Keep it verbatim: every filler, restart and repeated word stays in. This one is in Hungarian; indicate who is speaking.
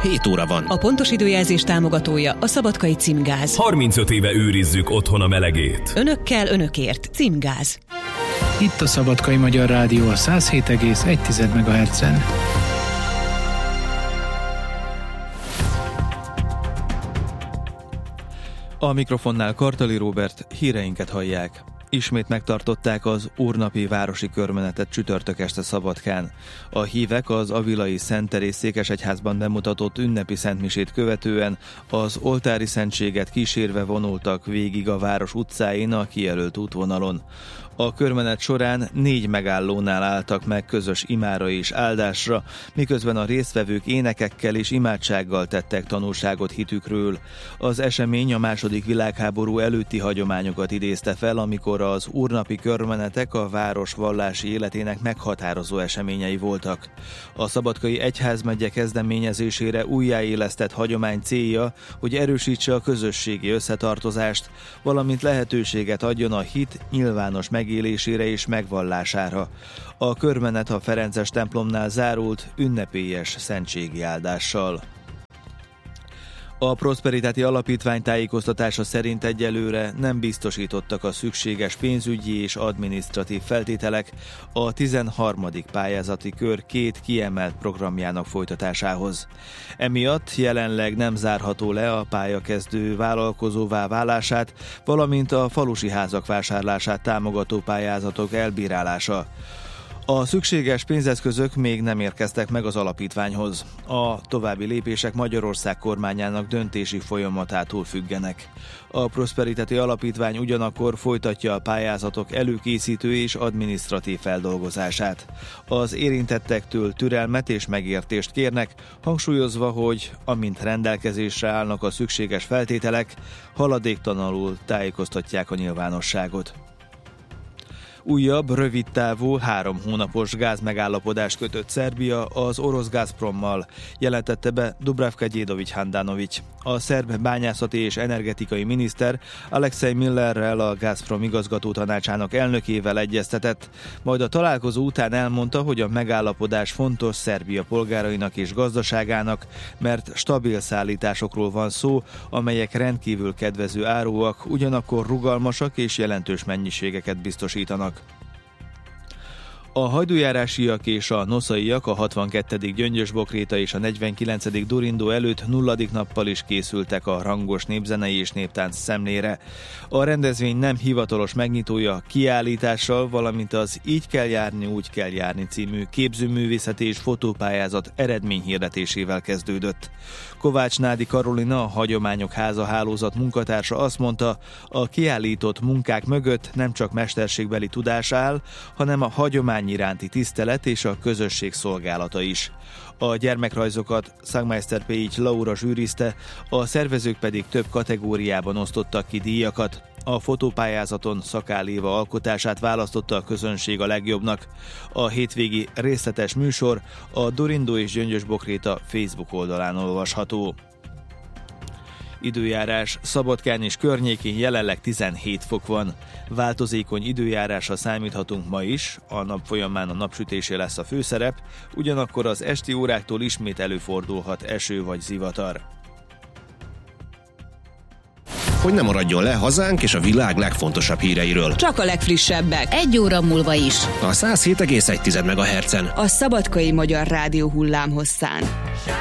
Speaker 1: hét óra van.
Speaker 2: A pontos időjelzés támogatója a Szabadkai Címgáz.
Speaker 3: harmincöt éve őrizzük otthon a melegét.
Speaker 2: Önökkel, önökért. Címgáz.
Speaker 4: Itt a Szabadkai Magyar Rádió a száz hét egész egy megahertzen.
Speaker 5: A mikrofonnál Kartali Róbert, híreinket hallják. Ismét megtartották az úrnapi városi körmenetet csütörtök este Szabadkán. A hívek az avilai Szent Teréz székesegyházban bemutatott ünnepi szentmisét követően az oltári szentséget kísérve vonultak végig a város utcáin a kijelölt útvonalon. A körmenet során négy megállónál álltak meg közös imára és áldásra, miközben a résztvevők énekekkel és imádsággal tettek tanúságot hitükről. Az esemény a második világháború előtti hagyományokat idézte fel, amikor az úrnapi körmenetek a város vallási életének meghatározó eseményei voltak. A Szabadkai Egyházmegye kezdeményezésére újjáélesztett hagyomány célja, hogy erősítse a közösségi összetartozást, valamint lehetőséget adjon a hit nyilvános megélésére és megvallására. A körmenet a Ferences templomnál zárult ünnepélyes szentségi áldással. A Prosperitáti Alapítvány tájékoztatása szerint egyelőre nem biztosítottak a szükséges pénzügyi és adminisztratív feltételek a tizenharmadik pályázati kör két kiemelt programjának folytatásához. Emiatt jelenleg nem zárható le a pályakezdő vállalkozóvá válását, valamint a falusi házak vásárlását támogató pályázatok elbírálása. A szükséges pénzeszközök még nem érkeztek meg az alapítványhoz. A további lépések Magyarország kormányának döntési folyamatától függenek. A Prosperitáti Alapítvány ugyanakkor folytatja a pályázatok előkészítő és adminisztratív feldolgozását. Az érintettektől türelmet és megértést kérnek, hangsúlyozva, hogy amint rendelkezésre állnak a szükséges feltételek, haladéktalanul tájékoztatják a nyilvánosságot. Újabb, rövidtávú, három hónapos gázmegállapodást kötött Szerbia az orosz Gazprommal, jelentette be Dubravka Djedovic-Handanovic. A szerb bányászati és energetikai miniszter Alexei Millerrel, a Gazprom igazgató tanácsának elnökével egyeztetett, majd a találkozó után elmondta, hogy a megállapodás fontos Szerbia polgárainak és gazdaságának, mert stabil szállításokról van szó, amelyek rendkívül kedvező áruak, ugyanakkor rugalmasak és jelentős mennyiségeket biztosítanak. A hajdújárásiak és a noszaiak a hatvankettedik Gyöngyös-Bokréta és a negyvenkilencedik Durindó előtt nulladik nappal is készültek a rangos népzenei és néptánc szemlére. A rendezvény nem hivatalos megnyitója kiállítással, valamint az Így kell járni, úgy kell járni című képzőművészeti és fotópályázat eredményhirdetésével kezdődött. Kovács Nádi Karolina, a Hagyományok Háza hálózat munkatársa azt mondta, a kiállított munkák mögött nem csak mesterségbeli tudás áll, hanem a hagyomány iránti tisztelet és a közösség szolgálata is. A gyermekrajzokat Szangmeister Péics Laura zsűrizte, a szervezők pedig több kategóriában osztottak ki díjakat. A fotópályázaton Szakál Éva alkotását választotta a közönség a legjobbnak. A hétvégi részletes műsor a Durindó és Gyöngyös-Bokréta Facebook oldalán olvasható. Időjárás: Szabadkán és környékén jelenleg tizenhét fok van. Változékony időjárásra számíthatunk ma is, a nap folyamán a napsütésé lesz a főszerep, ugyanakkor az esti óráktól ismét előfordulhat eső vagy zivatar.
Speaker 1: Hogy ne maradjon le hazánk és a világ legfontosabb híreiről.
Speaker 2: Csak a legfrissebbek.
Speaker 6: Egy óra múlva is.
Speaker 1: A száz hét egész egy megahertzen.
Speaker 2: A Szabadkai Magyar Rádió hullámhosszán.